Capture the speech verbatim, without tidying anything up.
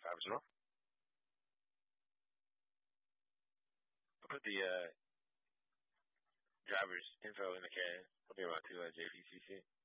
five as well. I'll put the uh, driver's info in the can. I'll be around to uh, J P C C.